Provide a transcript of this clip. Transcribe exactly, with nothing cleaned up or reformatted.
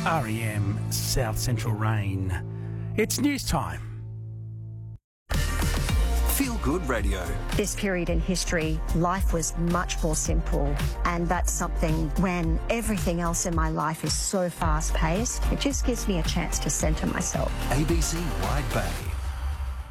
R E M South Central Rain. It's news time. Feel Good Radio. This period in history, life was much more simple, and that's something when everything else in my life is so fast-paced, it just gives me a chance to centre myself. A B C Wide Bay.